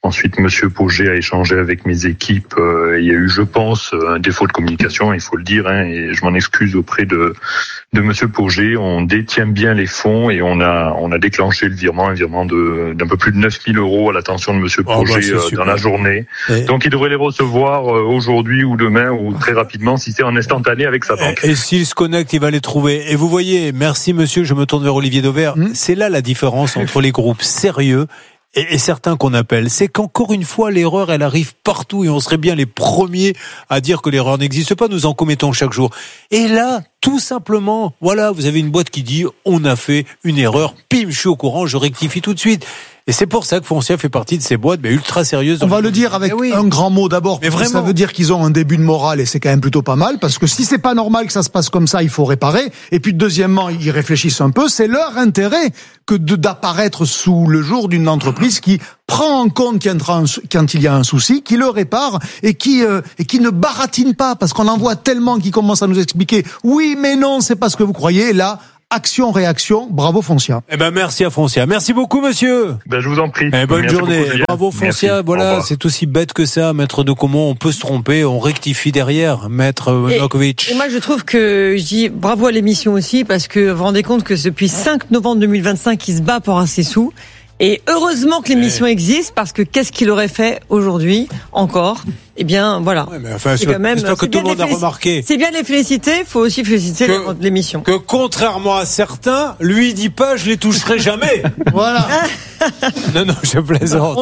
Ensuite, Monsieur Pauget a échangé avec mes équipes. Il y a eu, je pense, un défaut de communication, il faut le dire, et je m'en excuse auprès de Monsieur Pauget. On détient bien les fonds et on a déclenché un virement d'un peu plus de 9 000 euros à l'attention de Monsieur Pauget dans la journée. Donc, il devrait les recevoir aujourd'hui ou demain ou très rapidement si c'est en instantané avec sa banque. Et s'il se connecte, il va les trouver. Et vous voyez, merci monsieur, je me tourne vers Olivier Dauvert. C'est là la différence entre les groupes sérieux et certains qu'on appelle, c'est qu'encore une fois, l'erreur, elle arrive partout et on serait bien les premiers à dire que l'erreur n'existe pas. Nous en commettons chaque jour. Et là, tout simplement, voilà, vous avez une boîte qui dit on a fait une erreur, pim, je suis au courant, je rectifie tout de suite. Et c'est pour ça que Foncia fait partie de ces boîtes ultra sérieuses. On va le dire avec un grand mot d'abord. Mais vraiment, ça veut dire qu'ils ont un début de morale et c'est quand même plutôt pas mal parce que si c'est pas normal que ça se passe comme ça, il faut réparer. Et puis deuxièmement, ils réfléchissent un peu. C'est leur intérêt que d'apparaître sous le jour d'une entreprise qui prend en compte quand il y a un souci, qui le répare et qui ne baratine pas parce qu'on en voit tellement qui commencent à nous expliquer oui mais non c'est pas ce que vous croyez. Et là, action, réaction, bravo Foncia. Merci à Foncia. Merci beaucoup monsieur. Je vous en prie. Bonne journée. Beaucoup, bravo Foncia. Merci. Voilà, c'est aussi bête que ça, maître de Comont. On peut se tromper, on rectifie derrière, maître Novakovic. Et moi je trouve que je dis bravo à l'émission aussi parce que vous vous rendez compte que depuis 5 novembre 2025, il se bat pour ses sous. Et heureusement que l'émission existe parce que qu'est-ce qu'il aurait fait aujourd'hui encore? Eh bien, voilà. C'est quand même. J'espère que tout le monde a remarqué. C'est bien de les féliciter. Faut aussi féliciter l'émission. Que contrairement à certains, lui dit pas, je les toucherai jamais. Voilà. Non, je plaisante.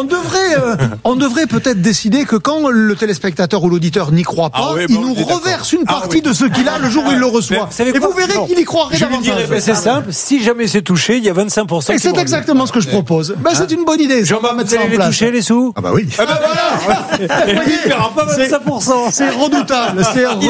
On devrait peut-être décider que quand le téléspectateur ou l'auditeur n'y croit pas, il nous reverse une partie de ce qu'il a le jour où il le reçoit. Et vous verrez qu'il y croirait davantage. C'est simple. Si jamais c'est touché, il y a 25%. Et c'est exactement ce que je propose. C'est une bonne idée. Jean-Marc, vous allez les toucher, les sous? Ah bah oui. Voilà. Et lui, il paiera pas 25%. C'est redoutable.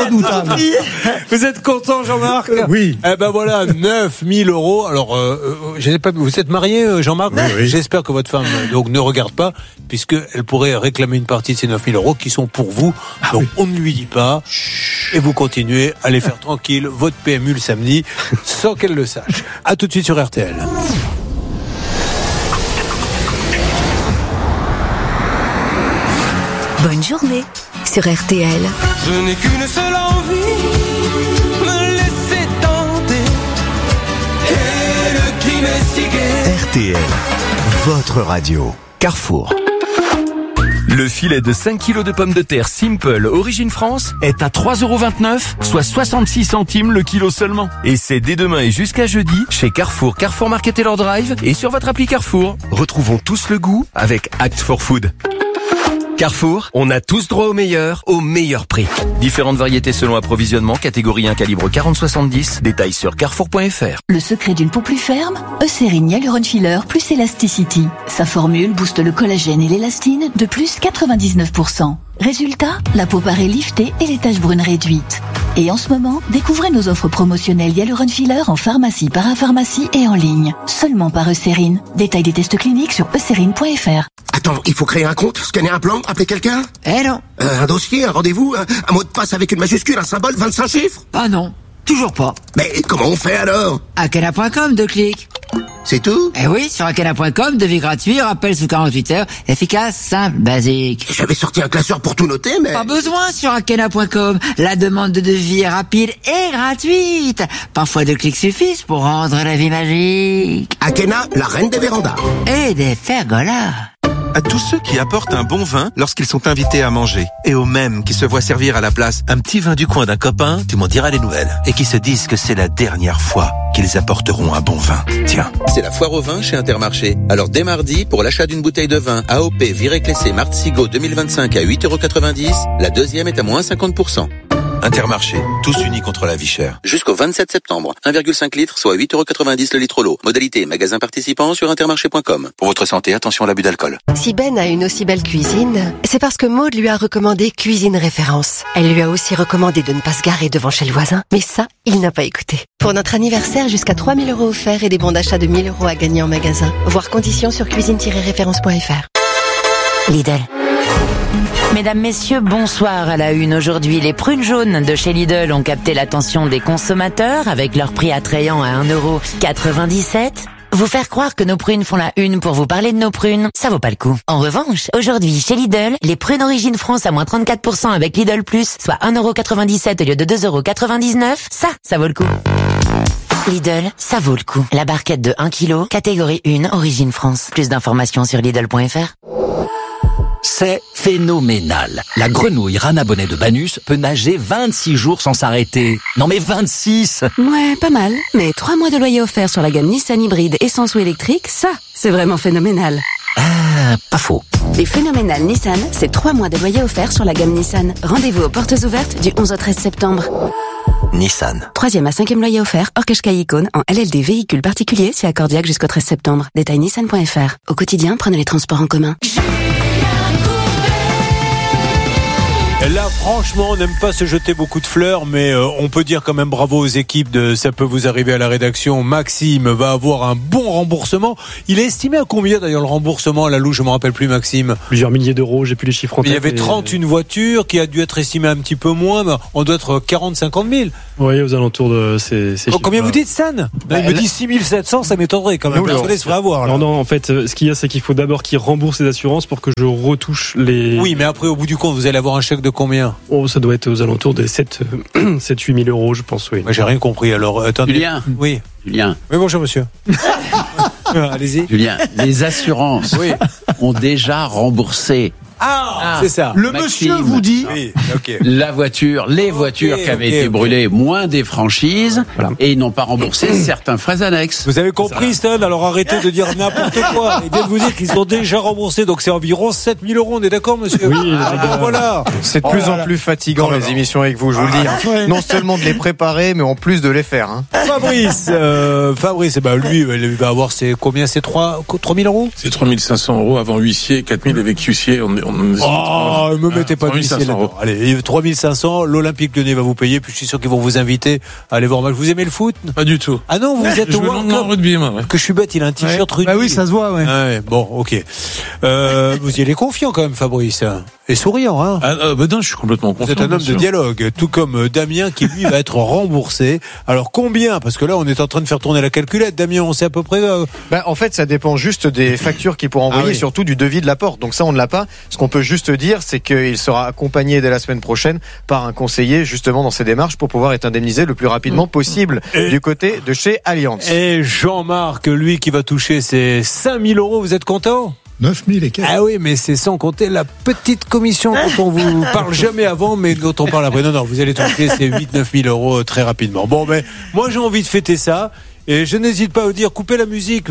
Vous êtes content, Jean-Marc? Oui. Voilà, 9 000 euros. Alors, je sais pas, vous êtes marié, Jean-Marc? Oui. J'espère que votre femme, donc, ne regarde pas, puisqu'elle pourrait réclamer une partie de ces 9 000 euros qui sont pour vous. Donc, on ne lui dit pas. Et vous continuez à les faire tranquille, votre PMU le samedi, sans qu'elle le sache. À tout de suite sur RTL. Bonne journée sur RTL. Je n'ai qu'une seule envie, me laisser tenter et le crime est si gai. RTL, votre radio. Carrefour. Le filet de 5 kilos de pommes de terre Simple Origine France est à 3,29 €, soit 66 centimes le kilo seulement. Et c'est dès demain et jusqu'à jeudi chez Carrefour, Carrefour Market et leur Drive et sur votre appli Carrefour. Retrouvons tous le goût avec Act for Food. Carrefour, on a tous droit au meilleur prix. Différentes variétés selon approvisionnement, catégorie 1 calibre 40-70, détails sur carrefour.fr. Le secret d'une peau plus ferme, Eucérine Hyaluron Filler plus Elasticity. Sa formule booste le collagène et l'élastine de plus 99%. Résultat, la peau paraît liftée et les taches brunes réduites. Et en ce moment, découvrez nos offres promotionnelles Hyaluron Filler en pharmacie, parapharmacie et en ligne. Seulement par Eucérine. Détail des tests cliniques sur eucérine.fr. Attends, il faut créer un compte, scanner un plan, appeler quelqu'un? Non. Un dossier, un rendez-vous, un mot de passe avec une majuscule, un symbole, 25 chiffres? Ah non, toujours pas. Mais comment on fait alors? Akena.com, 2 clics. C'est tout? Eh oui, sur Akena.com, devis gratuit, rappel sous 48 heures, efficace, simple, basique. J'avais sorti un classeur pour tout noter, mais... Pas besoin sur Akena.com. La demande de devis est rapide et gratuite. Parfois 2 clics suffisent pour rendre la vie magique. Akena, la reine des vérandas. Et des pergolas. À tous ceux qui apportent un bon vin lorsqu'ils sont invités à manger, et aux mêmes qui se voient servir à la place un petit vin du coin d'un copain, tu m'en diras les nouvelles, et qui se disent que c'est la dernière fois qu'ils apporteront un bon vin. Tiens. C'est la foire au vin chez Intermarché. Alors dès mardi, pour l'achat d'une bouteille de vin AOP Viré-Clessé Martzigo 2025 à 8,90 €, la deuxième est à moins 50%. Intermarché, tous unis contre la vie chère. Jusqu'au 27 septembre, 1,5 litres, soit 8,90 € le litre l'eau. Modalité magasin participant sur intermarché.com. Pour votre santé, attention à l'abus d'alcool. Si Ben a une aussi belle cuisine, c'est parce que Maud lui a recommandé Cuisine Référence. Elle lui a aussi recommandé de ne pas se garer devant chez le voisin, mais ça, il n'a pas écouté. Pour notre anniversaire, jusqu'à 3 000 € offerts et des bons d'achat de 1 000 € à gagner en magasin. Voir conditions sur cuisine-référence.fr. Lidl. Mesdames, messieurs, bonsoir. À la une aujourd'hui, les prunes jaunes de chez Lidl ont capté l'attention des consommateurs avec leur prix attrayant à 1,97 €. Vous faire croire que nos prunes font la une pour vous parler de nos prunes, ça vaut pas le coup. En revanche, aujourd'hui, chez Lidl, les prunes Origine France à moins 34% avec Lidl Plus, soit 1,97€ au lieu de 2,99€, ça vaut le coup. Lidl, ça vaut le coup. La barquette de 1 kg, catégorie 1, Origine France. Plus d'informations sur Lidl.fr. C'est phénoménal. La grenouille Rana Bonnet de Banus peut nager 26 jours sans s'arrêter. Non mais 26! Ouais, pas mal. Mais 3 mois de loyer offert sur la gamme Nissan hybride essence ou électrique, ça, c'est vraiment phénoménal. Ah, pas faux. Les phénoménales Nissan, c'est 3 mois de loyer offert sur la gamme Nissan. Rendez-vous aux portes ouvertes du 11 au 13 septembre. Nissan. 3e à 5e loyer offert, hors Qashqai Icône, en LLD véhicule particulier, si accordiaque jusqu'au 13 septembre. Détail nissan.fr. Au quotidien, prenez les transports en commun. Là, franchement, on n'aime pas se jeter beaucoup de fleurs, mais on peut dire quand même bravo aux équipes de Ça peut vous arriver à la rédaction. Maxime va avoir un bon remboursement. Il est estimé à combien d'ailleurs le remboursement à la louche? Je ne me rappelle plus, Maxime. Plusieurs milliers d'euros, j'ai plus les chiffres en tête. Il y avait 31 voitures qui a dû être estimé un petit peu moins, mais on doit être 40-50 000. Oui, aux alentours de ces chiffres. Combien vous dites, Stan? Il me dit 6 700, ça m'étonnerait quand même. Personne ne se ferait avoir. Là. Non, en fait, ce qu'il y a, c'est qu'il faut d'abord qu'ils remboursent les assurances pour que je retouche les... Oui, mais après, au bout du compte, vous allez avoir un chèque de combien? Oh, ça doit être aux alentours des 7-8 000 euros, je pense, oui. Moi, j'ai rien compris, alors attendez. Julien. Oui. Julien. Oui, bonjour, monsieur. Allez-y. Julien, les assurances ont déjà remboursé. C'est ça. Le Maxime, monsieur vous dit les voitures qui avaient été brûlées, moins des franchises, et ils n'ont pas remboursé certains frais annexes. Vous avez compris, Stan, alors arrêtez de dire n'importe quoi. Il vient de vous dire qu'ils ont déjà remboursé, donc c'est environ 7 000 euros, on est d'accord, monsieur? Oui, voilà. C'est de plus en plus fatigant les émissions avec vous, je vous le dis. Hein. Non seulement de les préparer, mais en plus de les faire. Hein. Fabrice, lui, il va avoir combien? C'est 3 000 euros? C'est 3 500 euros avant huissier, 4 000 avec huissier. Me mettez pas d'huissier là-dedans. Allez, 3 500, l'Olympique Lyonnais va vous payer, puis je suis sûr qu'ils vont vous inviter à aller voir un match. Vous aimez le foot? Pas du tout. Ah non, vous êtes au World Cup? Rugby, moi. Que je suis bête, il a un t-shirt rugby. Bah oui, ça se voit, ouais. Ah ouais. Bon, ok. Vous y allez confiant quand même, Fabrice. Et souriant, hein? Non, je suis complètement confiant. Vous êtes un homme de dialogue, tout comme Damien qui lui va être remboursé. Alors combien? Parce que là, on est en train de faire tourner la calculette. Damien, on sait à peu près. En fait, ça dépend juste des factures qu'il pourra envoyer, surtout du devis de la porte. Donc ça, on ne l'a pas. Ce qu'on peut juste dire, c'est qu'il sera accompagné dès la semaine prochaine par un conseiller justement dans ces démarches pour pouvoir être indemnisé le plus rapidement possible du côté de chez Allianz. Et Jean-Marc, lui qui va toucher ses 5 000 euros, vous êtes content? 9 000 et quelques. Ah oui, mais c'est sans compter la petite commission dont on vous parle jamais avant, mais dont on parle après. Non, vous allez toucher ces 8-9 000 euros très rapidement. Bon, mais moi j'ai envie de fêter ça, et je n'hésite pas à vous dire, coupez la musique.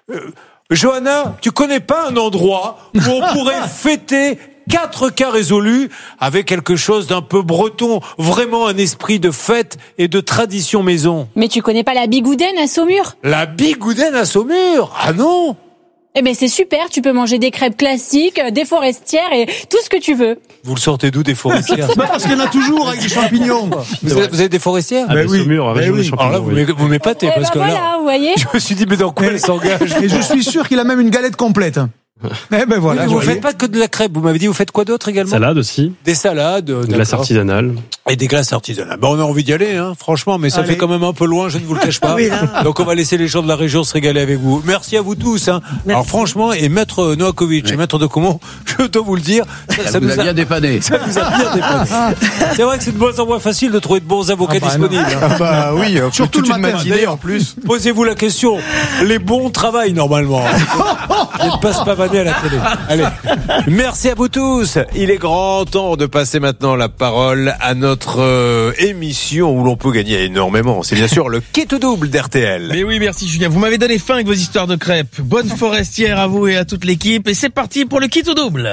Johanna, tu connais pas un endroit où on pourrait fêter 4 cas résolus avec quelque chose d'un peu breton, vraiment un esprit de fête et de tradition maison? Mais tu connais pas la Bigoudaine à Saumur? La Bigoudaine à Saumur? Ah non? Eh ben c'est super, tu peux manger des crêpes classiques, des forestières et tout ce que tu veux. Vous le sortez d'où, des forestières? Parce qu'il y en a toujours avec des champignons. Vous avez des forestières? Oui. Saumur, région des champignons. Alors là, vous m'épatez parce que là, vous voyez. Je me suis dit, mais dans quoi elle s'engage? Et je suis sûr qu'il a même une galette complète. Voilà. Vous faites pas que de la crêpe, vous m'avez dit, vous faites quoi d'autre également? Salade aussi. Des salades. De glace artisanale. Et des glaces artisanales. On a envie d'y aller, hein, franchement, mais ça fait quand même un peu loin, je ne vous le cache pas. Donc on va laisser les gens de la région se régaler avec vous. Merci à vous tous. Hein. Alors franchement, et Maître Novakovic et Maître de Comont, je dois vous le dire, ça nous a bien dépanné. Ça nous a bien dépanné. C'est vrai que c'est de moins en moins facile de trouver de bons avocats disponibles. Hein. Oui, surtout toute une matinée en plus. Posez-vous la question. Les bons travaillent normalement. Ils ne passent pas vanner à la télé. Allez, merci à vous tous. Il est grand temps de passer maintenant la parole à notre émission où l'on peut gagner énormément. C'est bien sûr le Kit ou Double d'RTL. Mais oui, merci Julien. Vous m'avez donné faim avec vos histoires de crêpes. Bonne forestière à vous et à toute l'équipe. Et c'est parti pour le Kit ou Double.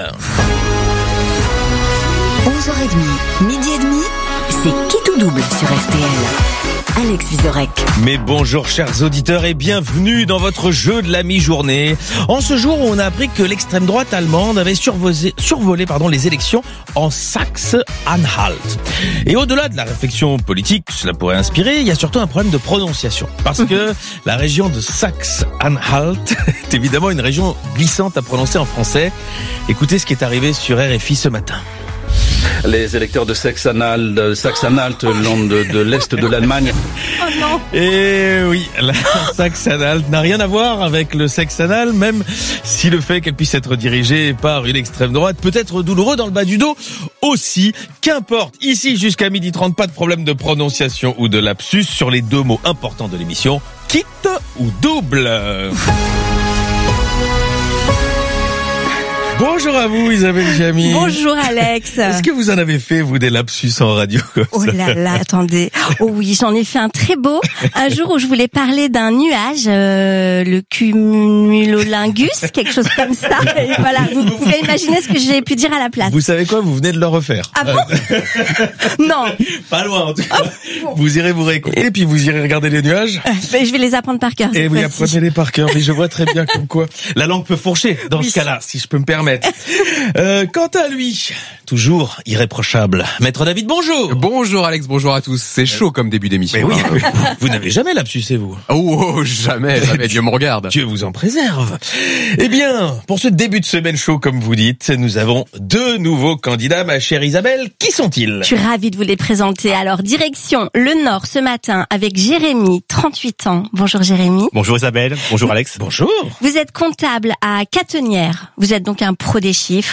11h30, midi et demi, c'est Kit ou Double sur RTL. Alex Vizorek. Mais bonjour chers auditeurs et bienvenue dans votre jeu de la mi-journée. En ce jour où on a appris que l'extrême droite allemande avait survolé les élections en Saxe-Anhalt. Et au-delà de la réflexion politique que cela pourrait inspirer, il y a surtout un problème de prononciation. Parce que la région de Saxe-Anhalt est évidemment une région glissante à prononcer en français. Écoutez ce qui est arrivé sur RFI ce matin. les électeurs de Saxe-Anhalt, de l'Est de l'Allemagne. Oh non. Et oui, la Saxe-Anhalt n'a rien à voir avec le sexe anal, même si le fait qu'elle puisse être dirigée par une extrême droite peut être douloureux dans le bas du dos aussi. Qu'importe, ici jusqu'à 12h30, pas de problème de prononciation ou de lapsus sur les deux mots importants de l'émission, quitte ou double. Bonjour à vous Isabelle Jamy. Bonjour Alex. Est-ce que vous en avez fait, vous, des lapsus en radio comme Oh là là, attendez. Oh oui, j'en ai fait un très beau. Un jour où je voulais parler d'un nuage, le cumulolingus, quelque chose comme ça. Et voilà, vous pouvez imaginer ce que j'ai pu dire à la place. Vous savez quoi, vous venez de le refaire. Ah bon? Non. Pas loin en tout cas. Vous irez vous réécouter, puis vous irez regarder les nuages. Mais je vais les apprendre par cœur. Et vous apprenez-les par cœur. Mais je vois très bien comme quoi la langue peut fourcher dans ce cas-là, si je peux me permettre. Quant à lui, toujours irréprochable. Maître David, bonjour. Bonjour Alex, bonjour à tous. C'est chaud comme début d'émission. Mais oui, vous n'avez jamais lapsusé, vous? Oh, jamais, Dieu me regarde. Dieu vous en préserve. Eh bien, pour ce début de semaine chaud, comme vous dites, nous avons deux nouveaux candidats, ma chère Isabelle. Qui sont-ils? Je suis ravie de vous les présenter. Alors, direction le Nord ce matin avec Jérémy, 38 ans. Bonjour Jérémy. Bonjour Isabelle. Bonjour Alex. Bonjour. Vous êtes comptable à Catenières. Vous êtes donc un pro des chiffres.